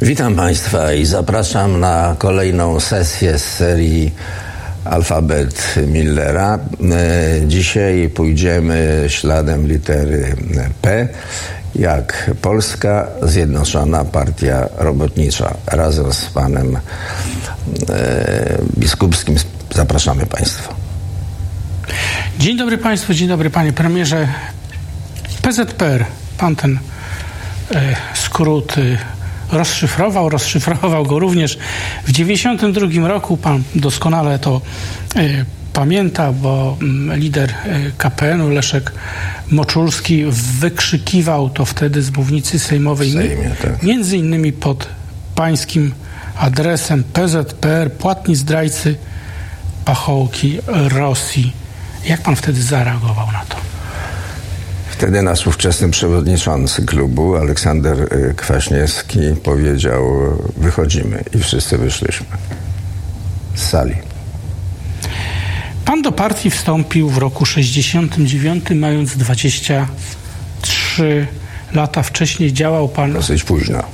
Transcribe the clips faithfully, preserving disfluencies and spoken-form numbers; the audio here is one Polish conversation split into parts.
Witam Państwa i zapraszam na kolejną sesję z serii Alfabet Millera. Dzisiaj pójdziemy śladem litery P, jak Polska Zjednoczona Partia Robotnicza. Razem z panem e, biskupskim zapraszamy Państwa. Dzień dobry Państwu, dzień dobry Panie Premierze. P Z P R, pan ten e, skrót e, rozszyfrował, rozszyfrował go również w dziewięćdziesiątym drugim roku. Pan doskonale to y, pamięta, bo y, lider y, K P N u Leszek Moczulski wykrzykiwał to wtedy z mównicy sejmowej, Sejmie, tak. między innymi pod pańskim adresem P Z P R, płatni zdrajcy, pachołki Rosji. Jak pan wtedy zareagował na to? Wtedy nasz ówczesny przewodniczący klubu, Aleksander Kwaśniewski, powiedział: wychodzimy, i wszyscy wyszliśmy z sali. Pan do partii wstąpił w roku sześćdziesiątym dziewiątym, mając dwadzieścia trzy lata. Wcześniej działał pan... Dosyć późno.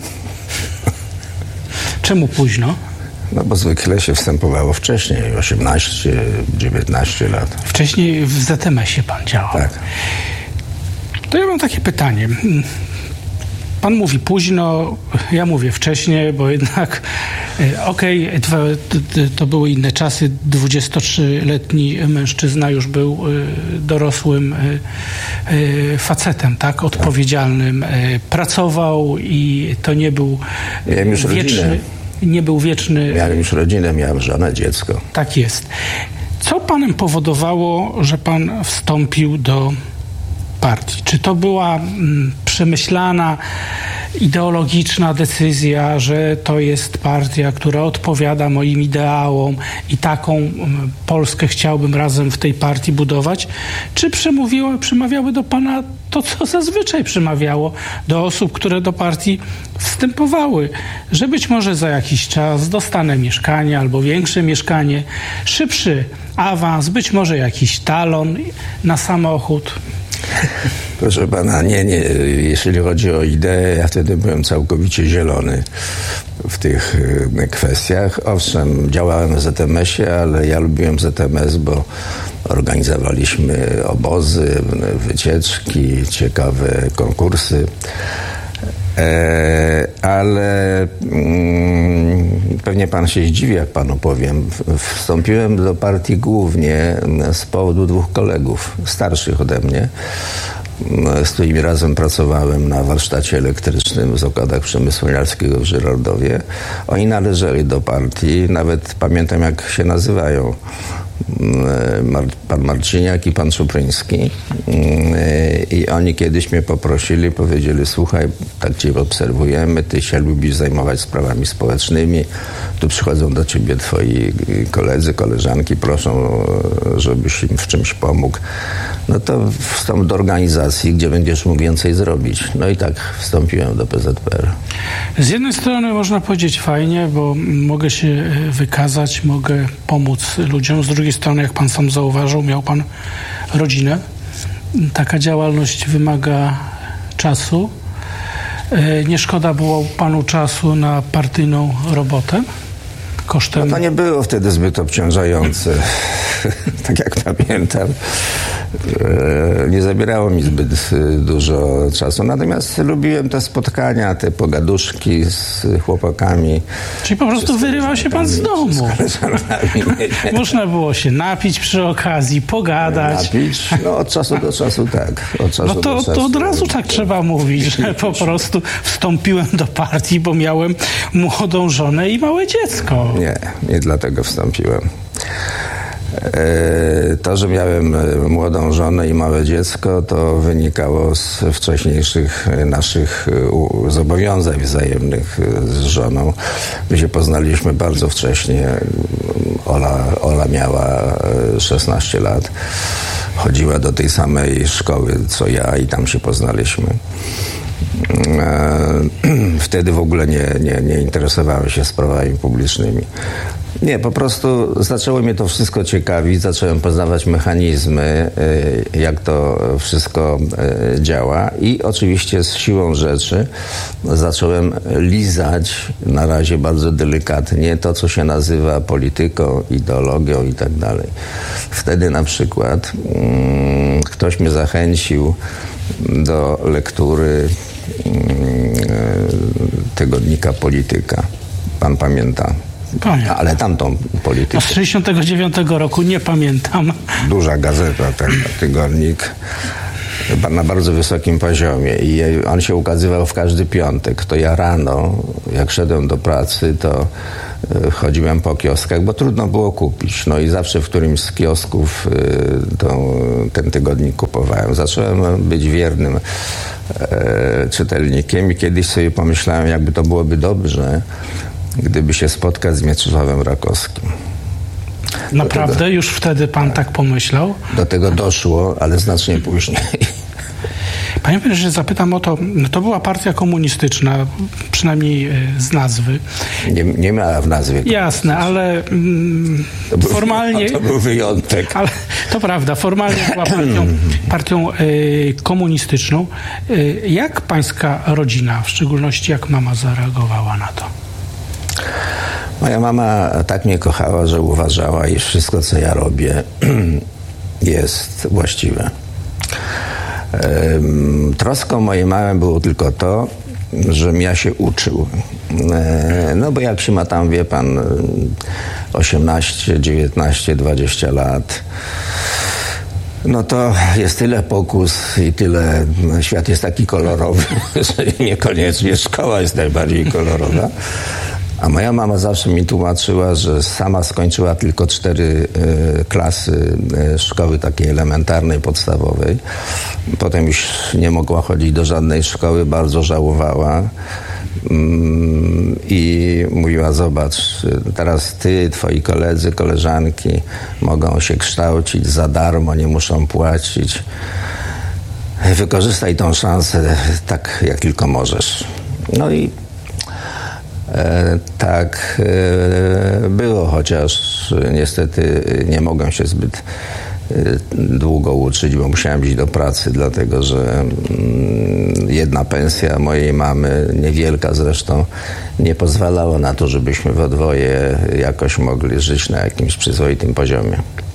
Czemu późno? No bo zwykle się wstępowało wcześniej, osiemnaście, dziewiętnaście lat. Wcześniej w Z M S ie pan działał. Tak. To ja mam takie pytanie. Pan mówi późno, ja mówię wcześniej, bo jednak okej, okay, to, to były inne czasy. dwudziestotrzyletni mężczyzna już był dorosłym facetem, tak? Odpowiedzialnym. Pracował i to nie był Miałem już wieczny... rodzinę. Nie był wieczny... Miałem już rodzinę, miałem żonę, dziecko. Tak jest. Co panem powodowało, że pan wstąpił do partii? Czy to była mm, przemyślana, ideologiczna decyzja, że to jest partia, która odpowiada moim ideałom i taką mm, Polskę chciałbym razem w tej partii budować? Czy przemówiło, przemawiały do pana to, co zazwyczaj przemawiało do osób, które do partii wstępowały, że być może za jakiś czas dostanę mieszkanie albo większe mieszkanie, szybszy awans, być może jakiś talon na samochód? Proszę pana, nie, nie. Jeśli chodzi o ideę, ja wtedy byłem całkowicie zielony w tych kwestiach. Owszem, działałem w Z M S ie, ale ja lubiłem Z M S, bo organizowaliśmy obozy, wycieczki, ciekawe konkursy. E, ale mm, pewnie pan się zdziwi, jak panu powiem. Wstąpiłem do partii głównie z powodu dwóch kolegów starszych ode mnie, z którymi razem pracowałem na warsztacie elektrycznym w zakładach przemysłu mineralskiego w Żyrardowie. Oni należeli do partii, nawet pamiętam, jak się nazywają. Pan Marciniak i pan Czupryński. I oni kiedyś mnie poprosili, powiedzieli: słuchaj, tak cię obserwujemy, ty się lubisz zajmować sprawami społecznymi, tu przychodzą do ciebie twoi koledzy, koleżanki, proszą, żebyś im w czymś pomógł. No to wstąp do organizacji, gdzie będziesz mógł więcej zrobić. No i tak wstąpiłem do P Z P R. Z jednej strony można powiedzieć fajnie, bo mogę się wykazać, mogę pomóc ludziom. Z drugiej strony, jak pan sam zauważył, miał pan rodzinę. Taka działalność wymaga czasu. Nie szkoda było panu czasu na partyjną robotę? Kosztem... No to nie było wtedy zbyt obciążające. Tak jak pamiętam, nie zabierało mi zbyt dużo czasu. Natomiast lubiłem te spotkania, te pogaduszki z chłopakami. Czyli po prostu wyrywał się pan z domu. Można było się napić przy okazji, pogadać. Napić? No od czasu do czasu tak. Od czasu no to, do czasu. to od razu tak trzeba mówić, że po prostu wstąpiłem do partii, bo miałem młodą żonę i małe dziecko. Nie, nie dlatego wstąpiłem. To, że miałem młodą żonę i małe dziecko, to wynikało z wcześniejszych naszych zobowiązań wzajemnych z żoną. My się poznaliśmy bardzo wcześnie. Ola, Ola miała szesnaście lat. Chodziła do tej samej szkoły co ja i tam się poznaliśmy. Wtedy w ogóle nie, nie, nie interesowałem się sprawami publicznymi. Nie, po prostu zaczęło mnie to wszystko ciekawić, zacząłem poznawać mechanizmy, jak to wszystko działa i oczywiście z siłą rzeczy zacząłem lizać, na razie bardzo delikatnie, to co się nazywa polityką, ideologią i tak dalej. Wtedy na przykład hmm, ktoś mnie zachęcił do lektury hmm, tygodnika Polityka. Pan pamięta? Pamiętam. Ale tamtą politykę. No z sześćdziesiątego dziewiątego roku nie pamiętam. Duża gazeta, ten tygodnik na bardzo wysokim poziomie i on się ukazywał w każdy piątek. To ja rano, jak szedłem do pracy, to chodziłem po kioskach, bo trudno było kupić. No i zawsze w którymś z kiosków to, ten tygodnik kupowałem. Zacząłem być wiernym e, czytelnikiem i kiedyś sobie pomyślałem, jakby to byłoby dobrze, gdyby się spotkać z Mieczysławem Rakowskim. Naprawdę? Tego, już wtedy pan tak pomyślał? Do tego doszło, ale znacznie później. Panie premierze, zapytam o to, to była partia komunistyczna, przynajmniej z nazwy. Nie, nie miała w nazwie. Jasne, ale mm, to był, formalnie... To był wyjątek. Ale to prawda, formalnie była partią, partią y, komunistyczną. Y, jak pańska rodzina, w szczególności jak mama zareagowała na to? Moja mama tak mnie kochała, że uważała, iż wszystko, co ja robię, jest właściwe. Troską mojej mamy było tylko to, żebym ja się uczył. No bo jak się ma tam, wie pan, osiemnaście, dziewiętnaście, dwadzieścia lat, no to jest tyle pokus i tyle, świat jest taki kolorowy, że niekoniecznie szkoła jest najbardziej kolorowa. A moja mama zawsze mi tłumaczyła, że sama skończyła tylko cztery y, klasy y, szkoły takiej elementarnej, podstawowej. Potem już nie mogła chodzić do żadnej szkoły, bardzo żałowała. Mm, I mówiła, zobacz, teraz ty, twoi koledzy, koleżanki mogą się kształcić za darmo, nie muszą płacić. Wykorzystaj tą szansę tak, jak tylko możesz. No i E, tak e, było, chociaż niestety nie mogłem się zbyt e, długo uczyć, bo musiałem iść do pracy, dlatego że mm, jedna pensja mojej mamy, niewielka zresztą, nie pozwalała na to, żebyśmy we dwoje jakoś mogli żyć na jakimś przyzwoitym poziomie.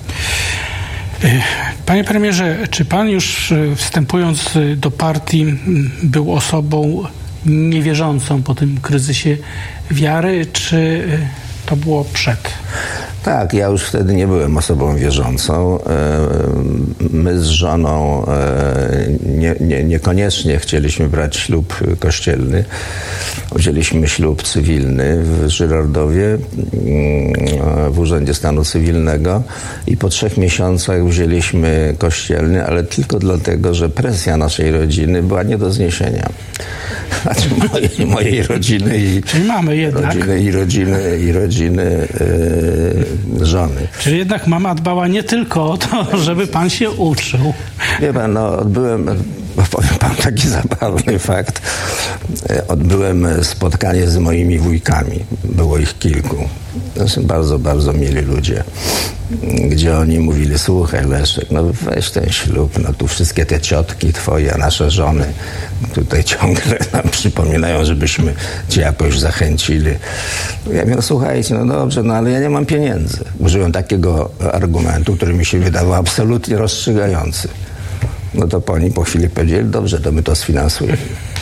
Panie premierze, czy pan już wstępując do partii był osobą niewierzącą po tym kryzysie wiary, czy to było przed? Tak, ja już wtedy nie byłem osobą wierzącą. My z żoną nie, nie, niekoniecznie chcieliśmy brać ślub kościelny. Wzięliśmy ślub cywilny w Żyrardowie, w Urzędzie Stanu Cywilnego i po trzech miesiącach wzięliśmy kościelny, ale tylko dlatego, że presja naszej rodziny była nie do zniesienia. Znaczy mojej, mojej rodziny i Czyli mamy jednak. rodziny i rodziny i rodziny yy, żony. Czyli jednak mama dbała nie tylko o to, żeby pan się uczył. Wie pan, no odbyłem, powiem pan taki zabawny fakt, odbyłem spotkanie z moimi wujkami, było ich kilku. To są bardzo, bardzo mili ludzie, gdzie oni mówili, słuchaj Leszek, no weź ten ślub, no tu wszystkie te ciotki twoje, a nasze żony tutaj ciągle nam przypominają, żebyśmy cię jakoś zachęcili. Ja mówię, no słuchajcie, no dobrze, no ale ja nie mam pieniędzy. Użyłem takiego argumentu, który mi się wydawał absolutnie rozstrzygający. No to oni po chwili powiedzieli, dobrze, to my to sfinansujemy.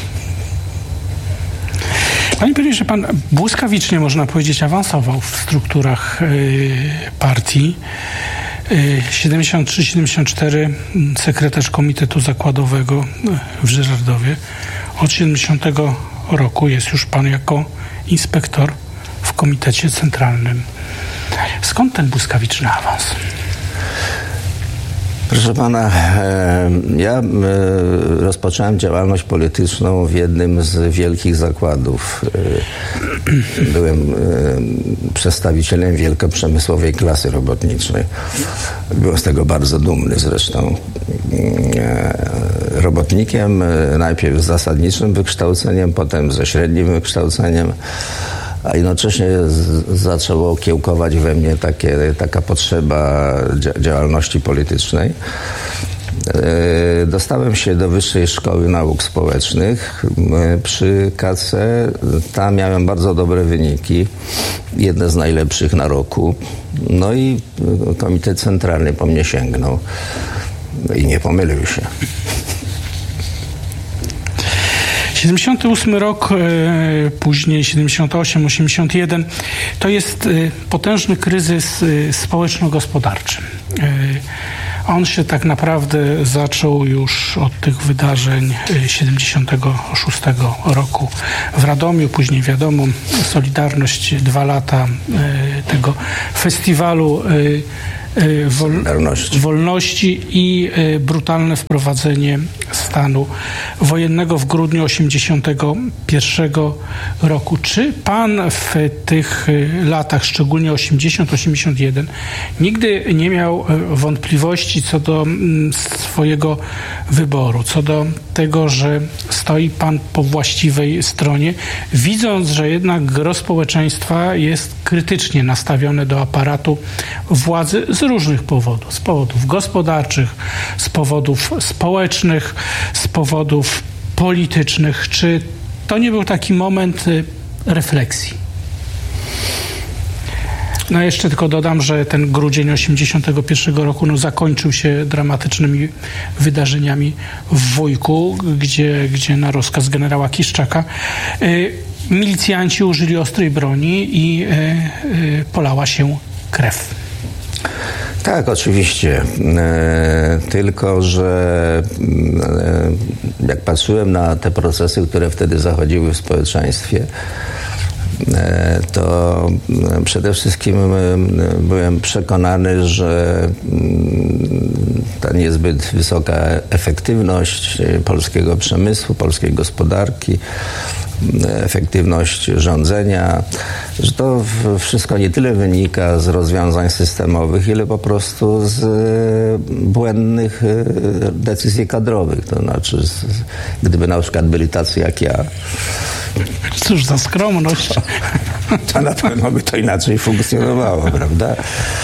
Panie premierze, pan błyskawicznie, można powiedzieć, awansował w strukturach y, partii. Y, siedemdziesiąt trzy siedemdziesiąt cztery sekretarz Komitetu Zakładowego w Żyrardowie. Od siedemdziesiątego roku jest już pan jako inspektor w Komitecie Centralnym. Skąd ten błyskawiczny awans? Proszę pana, ja rozpocząłem działalność polityczną w jednym z wielkich zakładów. Byłem przedstawicielem wielkoprzemysłowej klasy robotniczej. Byłem z tego bardzo dumny zresztą. Robotnikiem najpierw z zasadniczym wykształceniem, potem ze średnim wykształceniem. a jednocześnie z, zaczęło kiełkować we mnie takie, taka potrzeba dzia- działalności politycznej. Dostałem się do Wyższej Szkoły Nauk Społecznych przy K C. Tam miałem bardzo dobre wyniki, jedne z najlepszych na roku. No i Komitet Centralny po mnie sięgnął i nie pomylił się. siedemdziesiąty ósmy rok, później siedemdziesiąty ósmy, osiemdziesiąty jeden to jest potężny kryzys społeczno-gospodarczy. On się tak naprawdę zaczął już od tych wydarzeń siedemdziesiątego szóstego roku w Radomiu. Później wiadomo, Solidarność, dwa lata tego festiwalu Wolności. wolności i brutalne wprowadzenie stanu wojennego w grudniu osiemdziesiątego pierwszego roku. Czy pan w tych latach, szczególnie osiemdziesiąt osiemdziesiąt jeden, nigdy nie miał wątpliwości co do swojego wyboru, co do tego, że stoi pan po właściwej stronie, widząc, że jednak gros społeczeństwa jest krytycznie nastawione do aparatu władzy z różnych powodów. Z powodów gospodarczych, z powodów społecznych, z powodów politycznych. Czy to nie był taki moment refleksji? No jeszcze tylko dodam, że ten grudzień osiemdziesiątego pierwszego roku no, zakończył się dramatycznymi wydarzeniami w Wujku, gdzie, gdzie na rozkaz generała Kiszczaka y, milicjanci użyli ostrej broni i y, y, polała się krew. Tak, oczywiście. E, tylko, że e, jak patrzyłem na te procesy, które wtedy zachodziły w społeczeństwie, e, to przede wszystkim e, byłem przekonany, że ta niezbyt wysoka efektywność polskiego przemysłu, polskiej gospodarki, efektywność rządzenia, że to wszystko nie tyle wynika z rozwiązań systemowych, ile po prostu z błędnych decyzji kadrowych. To znaczy, gdyby na przykład byli tacy jak ja. Cóż za skromność. To, to na pewno by to inaczej funkcjonowało, prawda?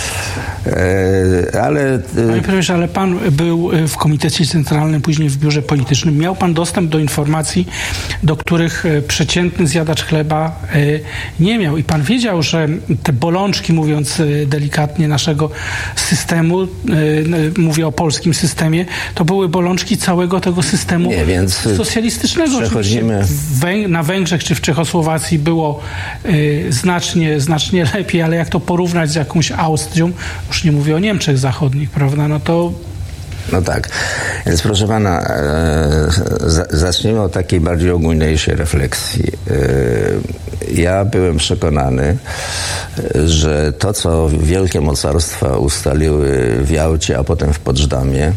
Ale... Panie profesorze, ale pan był w Komitecie Centralnym, później w Biurze Politycznym. Miał pan dostęp do informacji, do których przeciętny zjadacz chleba nie miał. I pan wiedział, że te bolączki, mówiąc delikatnie, naszego systemu, mówię o polskim systemie, to były bolączki całego tego systemu nie, więc socjalistycznego. Przechodzimy... Na Węgrzech czy w Czechosłowacji było znacznie, znacznie lepiej, ale jak to porównać z jakąś Austrią, już nie mówię o Niemczech Zachodnich, prawda, no to... No tak, więc proszę pana, e, z, zacznijmy od takiej bardziej ogólniejszej refleksji. E, ja byłem przekonany, że to, co wielkie mocarstwa ustaliły w Jałcie, a potem w Poczdamie,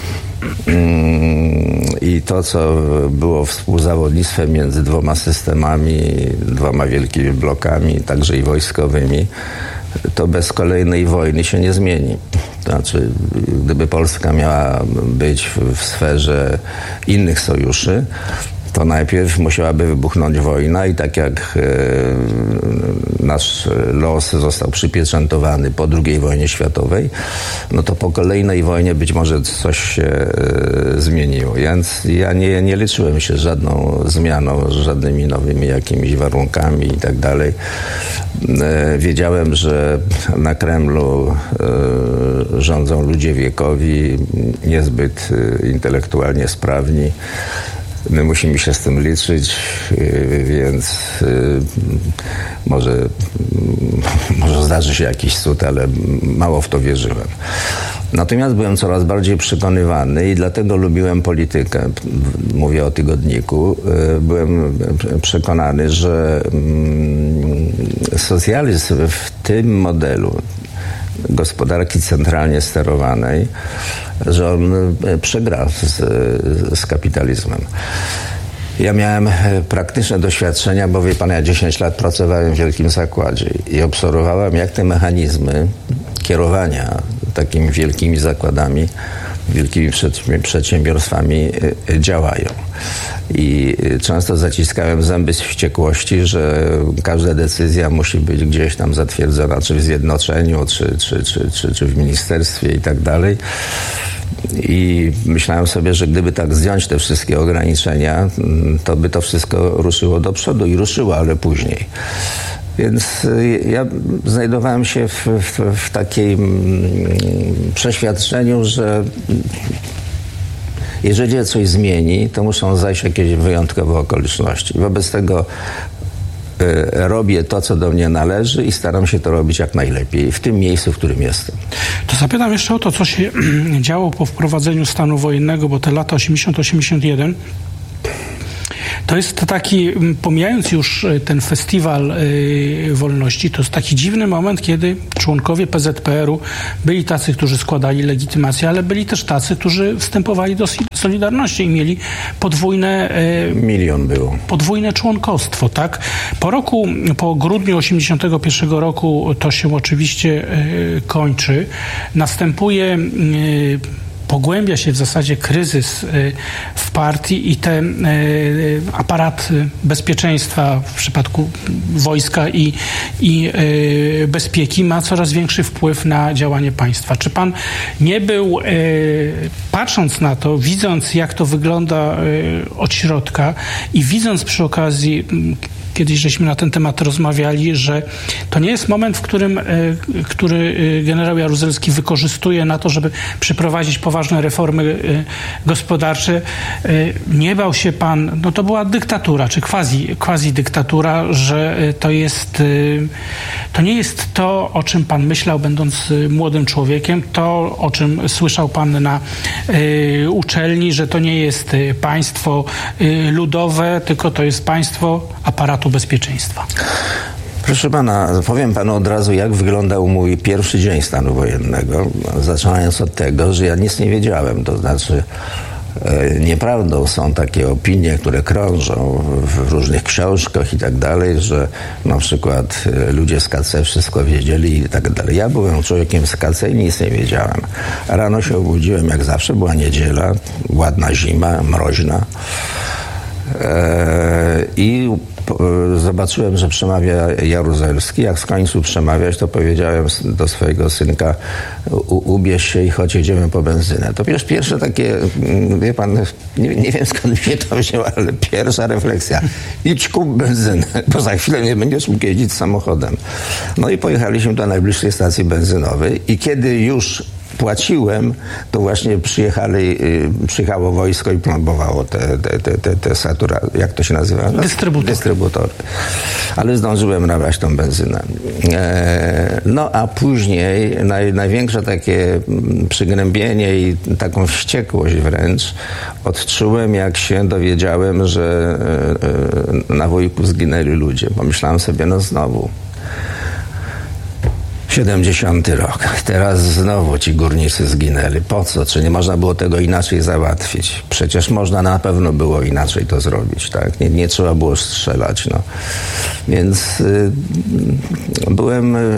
i to, co było współzawodnictwem między dwoma systemami, dwoma wielkimi blokami, także i wojskowymi, to bez kolejnej wojny się nie zmieni. To znaczy, gdyby Polska miała być w, w sferze innych sojuszy, to najpierw musiałaby wybuchnąć wojna i tak jak e, nasz los został przypieczętowany po drugiej wojnie światowej, no to po kolejnej wojnie być może coś się e, zmieniło. Więc ja nie, nie liczyłem się żadną zmianą, żadnymi nowymi jakimiś warunkami i tak dalej. E, wiedziałem, że na Kremlu e, rządzą ludzie wiekowi, niezbyt e, intelektualnie sprawni. My musimy się z tym liczyć, więc może, może zdarzy się jakiś cud, ale mało w to wierzyłem. Natomiast byłem coraz bardziej przekonywany i dlatego lubiłem politykę. Mówię o tygodniku. Byłem przekonany, że socjalizm w tym modelu gospodarki centralnie sterowanej, że on przegra z, z kapitalizmem. Ja miałem praktyczne doświadczenia, bo wie pan, ja dziesięć lat pracowałem w wielkim zakładzie i obserwowałem, jak te mechanizmy kierowania takimi wielkimi zakładami wielkimi przedsiębiorstwami działają. I często zaciskałem zęby z wściekłości, że każda decyzja musi być gdzieś tam zatwierdzona, czy w zjednoczeniu, czy, czy, czy, czy, czy w ministerstwie i tak dalej. I myślałem sobie, że gdyby tak zdjąć te wszystkie ograniczenia, to by to wszystko ruszyło do przodu i ruszyło, ale później. Więc ja znajdowałem się w, w, w takim przeświadczeniu, że jeżeli coś zmieni, to muszą zajść jakieś wyjątkowe okoliczności. Wobec tego robię to, co do mnie należy i staram się to robić jak najlepiej w tym miejscu, w którym jestem. To zapytam jeszcze o to, co się działo po wprowadzeniu stanu wojennego, bo te lata osiemdziesiąt osiemdziesiąt jeden to jest taki, pomijając już ten festiwal y, wolności, to jest taki dziwny moment, kiedy członkowie P Z P R u byli tacy, którzy składali legitymację, ale byli też tacy, którzy wstępowali do Solidarności i mieli podwójne... Y, Milion było. Podwójne członkostwo, tak? Po roku, po grudniu osiemdziesiątego pierwszego roku to się oczywiście y, kończy. Następuje... Y, Pogłębia się w zasadzie kryzys w partii i ten aparat bezpieczeństwa w przypadku wojska i, i bezpieki ma coraz większy wpływ na działanie państwa. Czy pan nie był, patrząc na to, widząc jak to wygląda od środka i widząc przy okazji, kiedyś żeśmy na ten temat rozmawiali, że to nie jest moment, w którym, który generał Jaruzelski wykorzystuje na to, żeby przeprowadzić poważne reformy gospodarcze. Nie bał się pan, no to była dyktatura, czy quasi, quasi dyktatura, że to jest, to nie jest to, o czym pan myślał, będąc młodym człowiekiem, to, o czym słyszał pan na uczelni, że to nie jest państwo ludowe, tylko to jest państwo aparatu bezpieczeństwa. Proszę pana, powiem panu od razu, jak wyglądał mój pierwszy dzień stanu wojennego, zaczynając od tego, że ja nic nie wiedziałem, to znaczy e, nieprawdą są takie opinie, które krążą w różnych książkach i tak dalej, że na przykład e, ludzie z K C wszystko wiedzieli i tak dalej. Ja byłem człowiekiem z K C i nic nie wiedziałem. Rano się obudziłem, jak zawsze, była niedziela, ładna zima, mroźna e, i zobaczyłem, że przemawia Jaruzelski. Jak skończył przemawiać, to powiedziałem do swojego synka: ubierz się i chodź, jedziemy po benzynę. To wiesz, pierwsze takie, wie pan, nie, nie wiem skąd mnie to wzięło, ale pierwsza refleksja: idź kup benzynę, bo za chwilę nie będziesz mógł jeździć samochodem. No i pojechaliśmy do najbliższej stacji benzynowej i kiedy już płaciłem, to właśnie przyjechali, przyjechało wojsko i plombowało te, te, te, te, te satura, jak to się nazywa? No, dystrybutory. dystrybutory. Ale zdążyłem nabrać tą benzynę. E, no a później naj, największe takie przygnębienie i taką wściekłość wręcz odczułem, jak się dowiedziałem, że e, na Wujku zginęli ludzie. Pomyślałem sobie, no znowu. siedemdziesiąty rok. Teraz znowu ci górnicy zginęli. Po co? Czy nie można było tego inaczej załatwić? Przecież można na pewno było inaczej to zrobić, tak? Nie, nie trzeba było strzelać, no. Więc y, byłem y,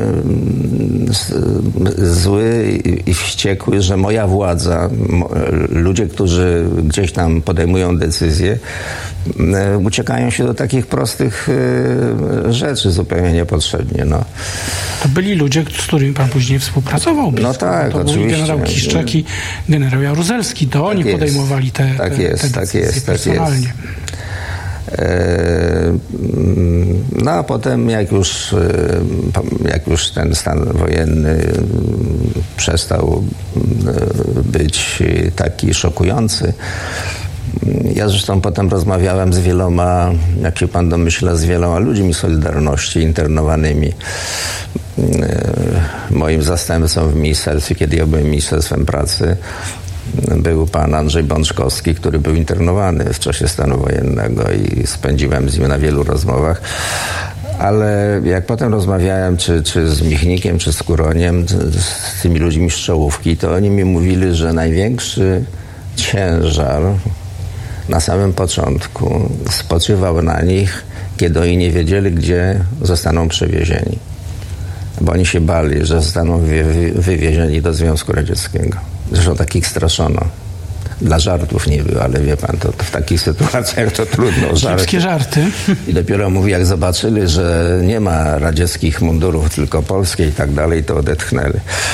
zły i, i wściekły, że moja władza, mo, ludzie, którzy gdzieś tam podejmują decyzje, y, uciekają się do takich prostych y, rzeczy zupełnie niepotrzebnie, no. To byli ludzie, z którymi pan później współpracował. No tak, to oczywiście. Był generał Kiszczak i generał Jaruzelski. To tak oni jest. podejmowali te, tak te, jest, te tak decyzje jest, personalnie. Tak jest. No a potem jak już, jak już ten stan wojenny przestał być taki szokujący, ja zresztą potem rozmawiałem z wieloma, jak się pan domyśla, z wieloma ludźmi Solidarności internowanymi. Moim zastępcą w ministerstwie, kiedy ja byłem ministerstwem pracy, był pan Andrzej Bączkowski, który był internowany w czasie stanu wojennego i spędziłem z nim na wielu rozmowach. Ale jak potem rozmawiałem czy, czy z Michnikiem, czy z Kuroniem, z tymi ludźmi z czołówki, to oni mi mówili, że największy ciężar na samym początku spoczywał na nich, kiedy oni nie wiedzieli, gdzie zostaną przewiezieni. Bo oni się bali, że zostaną wywiezieni do Związku Radzieckiego. Zresztą takich straszono. Dla żartów niby, ale wie pan, to, to w takich sytuacjach to trudno. Żarty. żarty. I dopiero mówi, jak zobaczyli, że nie ma radzieckich mundurów, tylko polskie i tak dalej, to odetchnęli.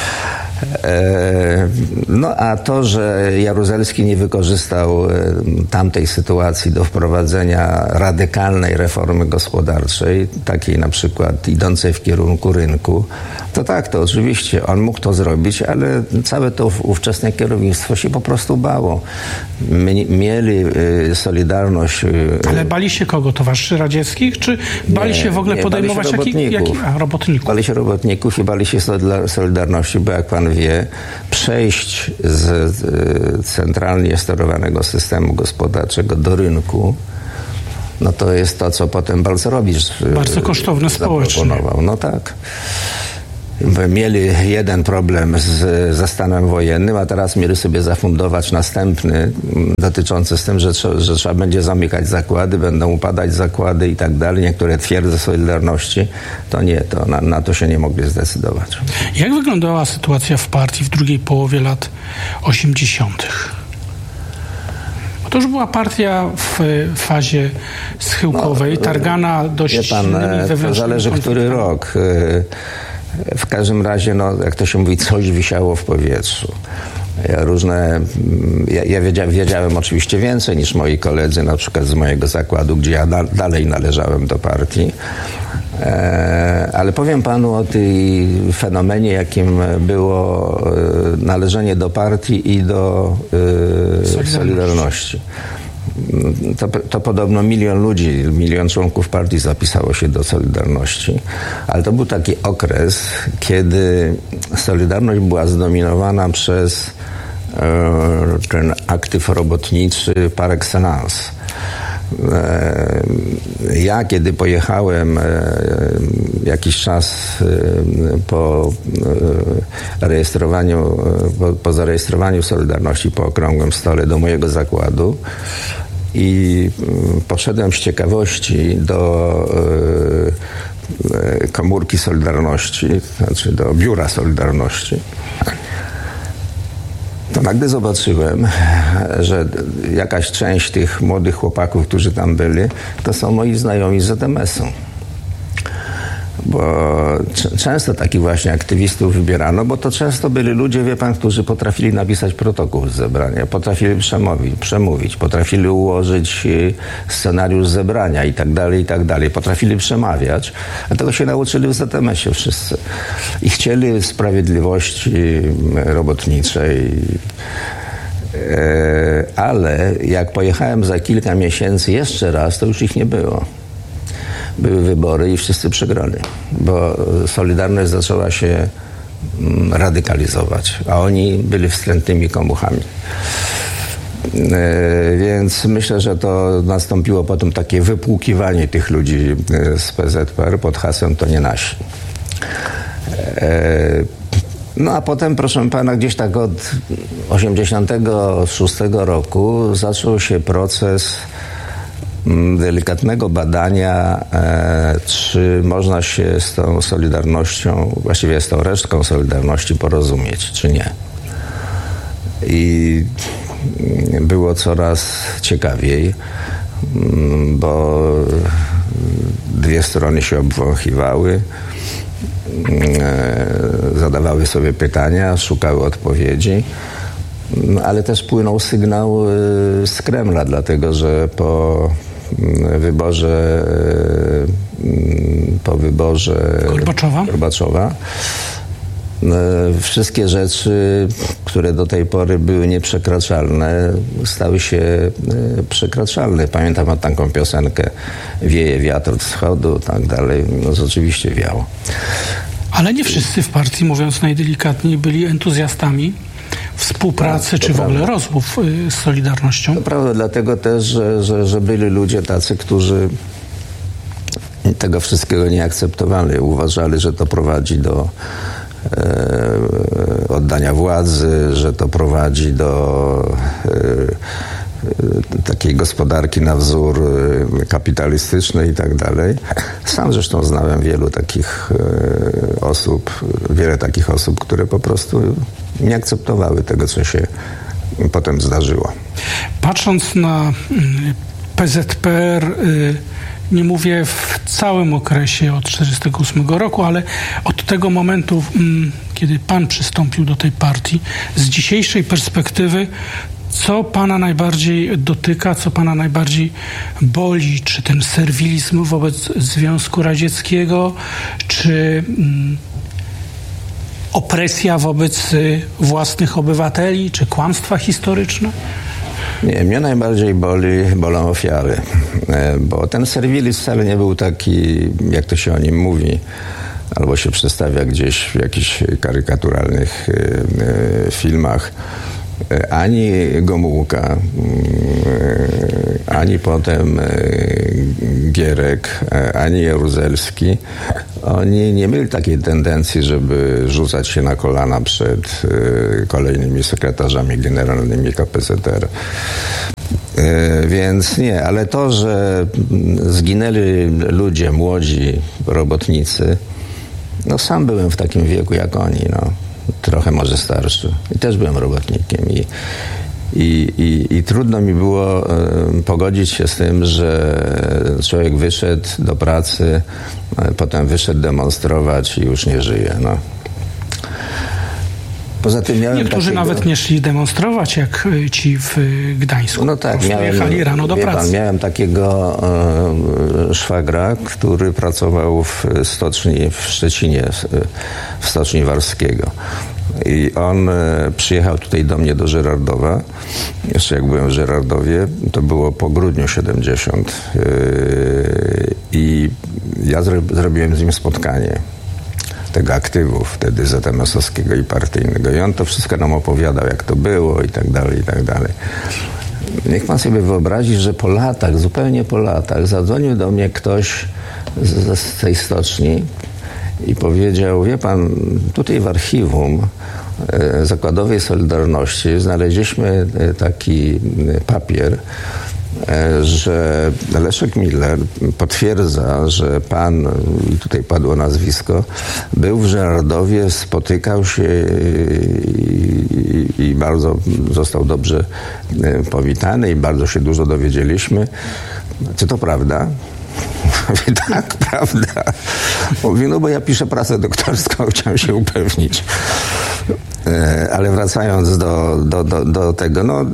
No a to, że Jaruzelski nie wykorzystał tamtej sytuacji do wprowadzenia radykalnej reformy gospodarczej, takiej na przykład idącej w kierunku rynku, to tak, to oczywiście on mógł to zrobić, ale całe to ówczesne kierownictwo się po prostu bało. Mieli Solidarność... Ale bali się kogo? Towarzyszy radzieckich? Czy bali nie, się w ogóle nie, podejmować bali się jakich... robotników. Jaki, a, robotników? Bali się robotników i bali się Solidarności, bo jak pan wie, przejść z centralnie sterowanego systemu gospodarczego do rynku, no to jest to, co potem Balcerowicz bardzo kosztowne społecznie. No tak. Mieli jeden problem z, ze stanem wojennym, a teraz mieli sobie zafundować następny, dotyczący z tym, że, że trzeba będzie zamykać zakłady, będą upadać zakłady i tak dalej. Niektóre twierdze Solidarności, to nie, to na, na to się nie mogli zdecydować. Jak wyglądała sytuacja w partii w drugiej połowie lat osiemdziesiątych? Bo to już była partia w fazie schyłkowej, no, targana dość pan, silnymi wewnętrznymi. To zależy, który rok. W każdym razie, no, jak to się mówi, coś wisiało w powietrzu. Ja różne, ja, ja wiedziałem, wiedziałem oczywiście więcej niż moi koledzy, na przykład z mojego zakładu, gdzie ja da, dalej należałem do partii. E, ale powiem panu o tej fenomenie, jakim było należenie do partii i do e, Solidarności. To, to podobno milion ludzi, milion członków partii zapisało się do Solidarności, ale to był taki okres, kiedy Solidarność była zdominowana przez e, ten aktyw robotniczy par excellence. E, ja, kiedy pojechałem e, jakiś czas e, po e, rejestrowaniu, po, po zarejestrowaniu Solidarności po okrągłym stole do mojego zakładu, i poszedłem z ciekawości do e, komórki Solidarności, znaczy do biura Solidarności, to nagle zobaczyłem, że jakaś część tych młodych chłopaków, którzy tam byli, to są moi znajomi z Z M S-u. Bo c- często takich właśnie aktywistów wybierano, bo to często byli ludzie, wie pan, którzy potrafili napisać protokół z zebrania, potrafili przemówić, przemówić potrafili ułożyć scenariusz zebrania i tak dalej, i tak dalej. Potrafili przemawiać, a tego się nauczyli w Z M S-ie wszyscy. I chcieli sprawiedliwości robotniczej. Ale jak pojechałem za kilka miesięcy jeszcze raz, to już ich nie było. Były wybory i wszyscy przegrali, bo Solidarność zaczęła się radykalizować, a oni byli wstrętnymi komuchami. Więc myślę, że to nastąpiło potem takie wypłukiwanie tych ludzi z P Z P R pod hasłem "to nie nasi". No a potem, proszę pana, gdzieś tak od osiemdziesiątego szóstego roku zaczął się proces delikatnego badania, e, czy można się z tą Solidarnością, właściwie z tą resztką Solidarności porozumieć, czy nie. I było coraz ciekawiej, bo dwie strony się obwąchiwały, e, zadawały sobie pytania, szukały odpowiedzi. Ale też płynął sygnał z Kremla, dlatego że po wyborze po wyborze Gorbaczowa, Gorbaczowa wszystkie rzeczy, które do tej pory były nieprzekraczalne, stały się przekraczalne. Pamiętam o taką piosenkę "Wieje wiatr od wschodu", tak dalej. No rzeczywiście wiało. Ale nie wszyscy w partii, mówiąc najdelikatniej, byli entuzjastami współpracy, tak, czy w ogóle rozmów z Solidarnością? To prawda, dlatego też, że, że, że byli ludzie tacy, którzy tego wszystkiego nie akceptowali. Uważali, że to prowadzi do e, oddania władzy, że to prowadzi do e, takiej gospodarki na wzór kapitalistyczny i tak dalej. Sam zresztą znałem wielu takich e, osób, wiele takich osób, które po prostu nie akceptowały tego, co się potem zdarzyło. Patrząc na P Z P R, nie mówię w całym okresie od tysiąc dziewięćset czterdziestego ósmego roku, ale od tego momentu, kiedy pan przystąpił do tej partii, z dzisiejszej perspektywy, co pana najbardziej dotyka, co pana najbardziej boli? Czy ten serwilizm wobec Związku Radzieckiego, czy mm, opresja wobec własnych obywateli, czy kłamstwa historyczne? Nie, mnie najbardziej boli, bolą ofiary, bo ten serwilizm wcale nie był taki, jak to się o nim mówi, albo się przedstawia gdzieś w jakichś karykaturalnych filmach. Ani Gomułka, ani potem Gierek, ani Jaruzelski, oni nie mieli takiej tendencji, żeby rzucać się na kolana przed kolejnymi sekretarzami generalnymi K P Z R. Więc nie, ale to, że zginęli ludzie, młodzi robotnicy, no sam byłem w takim wieku jak oni, no. Trochę może starszy. I też byłem robotnikiem. I, i, i, i trudno mi było y, pogodzić się z tym, że człowiek wyszedł do pracy, y, potem wyszedł demonstrować i już nie żyje. No. Poza tym miałem Niektórzy takiego... nawet nie szli demonstrować, jak ci w Gdańsku. No tak, miałem, jechali rano do pracy. Pan, miałem takiego e, szwagra, który pracował w stoczni w Szczecinie, w stoczni Warskiego. I on e, przyjechał tutaj do mnie do Żyrardowa. Jeszcze jak byłem w Żyrardowie, to było po grudniu siedemdziesiątym. E, I ja zro, zrobiłem z nim spotkanie tego aktywu wtedy Z M S-owskiego i partyjnego. I on to wszystko nam opowiadał, jak to było i tak dalej, i tak dalej. Niech pan sobie wyobrazi, że po latach, zupełnie po latach, zadzwonił do mnie ktoś z, z tej stoczni i powiedział, wie pan, tutaj w archiwum e, Zakładowej Solidarności znaleźliśmy taki papier, że Leszek Miller potwierdza, że pan, i tutaj padło nazwisko, był w Żyrardowie, spotykał się i, i, i bardzo został dobrze powitany i bardzo się dużo dowiedzieliśmy. Czy to prawda? Mówi, tak, prawda. Mówi, no bo ja piszę pracę doktorską, chciałem się upewnić. Ale wracając do, do, do, do tego, no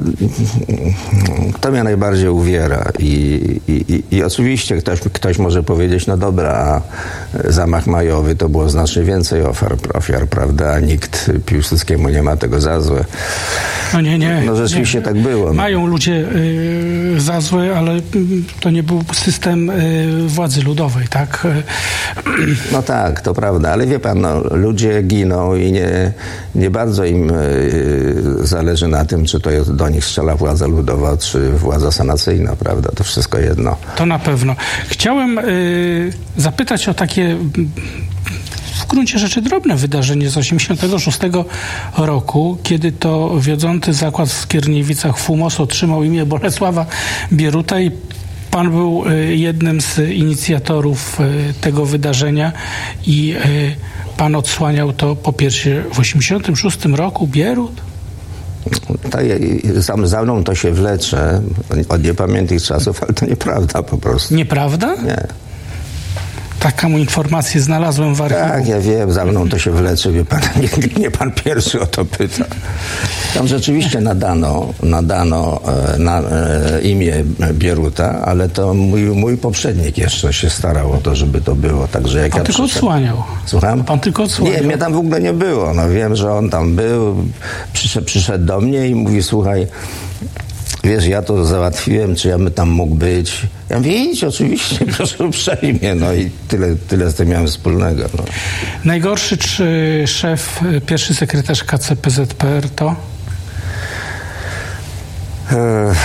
to mnie najbardziej uwiera i, i, i oczywiście ktoś, ktoś może powiedzieć, no dobra, a zamach majowy to było znacznie więcej ofiar, ofiar, prawda, a nikt Piłsudskiemu nie ma tego za złe. No nie, nie. No rzeczywiście nie. tak było. Mają ludzie y, za złe, ale to nie był system y, władzy ludowej, tak? No tak, to prawda, ale wie pan, no, ludzie giną i nie, nie bardzo im y, zależy na tym, czy to jest, do nich strzela władza ludowa, czy władza sanacyjna, prawda? To wszystko jedno. To na pewno. Chciałem y, zapytać o takie w gruncie rzeczy drobne wydarzenie z osiemdziesiątego szóstego roku, kiedy to wiodący zakład w Skierniewicach Fumos otrzymał imię Bolesława Bieruta i pan był jednym z inicjatorów tego wydarzenia i pan odsłaniał to po pierwsze w osiemdziesiątym szóstym roku Bierut? Tak, za, za mną to się wlecze od niepamiętnych czasów, ale to nieprawda po prostu. Nieprawda? Nie. Taką informację znalazłem w archiwum. Tak, ja wiem, za mną to się wlecze, wie pan, nie, nie pan pierwszy o to pyta. Tam rzeczywiście nadano, nadano na, e, imię Bieruta, ale to mój, mój poprzednik jeszcze się starał o to, żeby to było. Także jak pan ja tylko przyszedł, odsłaniał. Słucham? Pan tylko odsłaniał. Nie, mnie tam w ogóle nie było. No wiem, że on tam był, przyszedł, przyszedł do mnie i mówi, słuchaj, wiesz, ja to załatwiłem, czy ja bym tam mógł być. Ja mówię, idź, oczywiście, proszę uprzejmie. No i tyle, tyle z tym miałem wspólnego. No. Najgorszy czy szef, pierwszy sekretarz K C P Z P R to? Ech,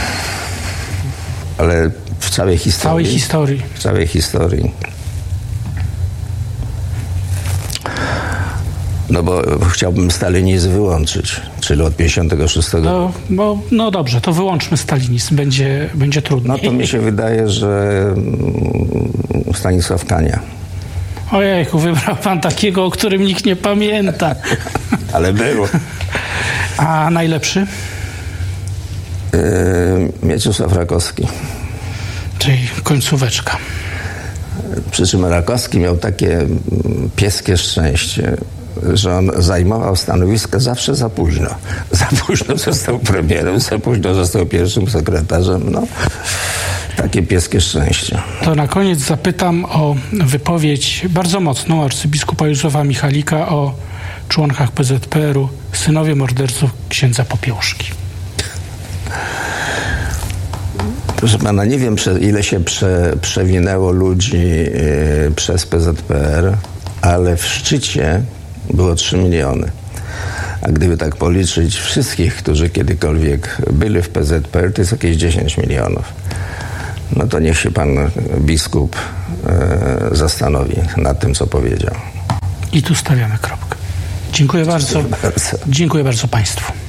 ale w całej historii. W całej historii. W całej historii. No bo chciałbym stalinizm wyłączyć, czyli od pięćdziesiątego szóstego. No, bo, no dobrze, to wyłączmy stalinizm, będzie, będzie trudniej. No to mi się wydaje, że Stanisław Kania. Ojejku, wybrał pan takiego, o którym nikt nie pamięta. ale był. A najlepszy? Yy, Mieczysław Rakowski. Czyli końcóweczka. Przy czym Rakowski miał takie pieskie szczęście, że on zajmował stanowisko zawsze za późno. Za późno został premierem, za późno został pierwszym sekretarzem. No, takie pieskie szczęście. To na koniec zapytam o wypowiedź bardzo mocną arcybiskupa Józefa Michalika o członkach P Z P R u, synowie morderców księdza Popiełuszki. Proszę pana, nie wiem, ile się prze, przewinęło ludzi yy, przez P Z P R, ale w szczycie było trzy miliony. A gdyby tak policzyć wszystkich, którzy kiedykolwiek byli w P Z P R, to jest jakieś dziesięć milionów. No to niech się pan biskup yy, zastanowi nad tym, co powiedział. I tu stawiamy kropkę. Dziękuję bardzo. Dziękuję bardzo. Dziękuję bardzo państwu.